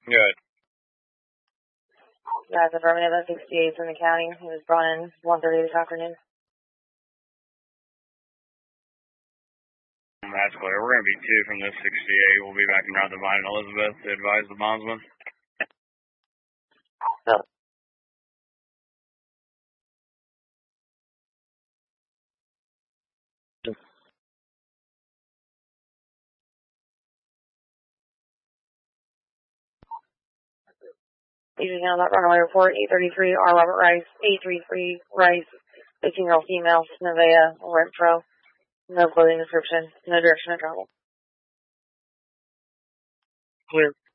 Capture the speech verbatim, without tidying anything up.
Good. That's affirmative. That's sixty-eight in the county. He was brought in one thirty this afternoon. That's clear. We're going to be two from this sixty-eight. We'll be back in North Divine and Elizabeth to advise the bondsman. So. Using on that runaway report, eight thirty-three, R. Robert Rice, eight thirty-three, Rice, eighteen-year-old female, Nevada, Renfro. No clothing description, no direction of travel. Clear.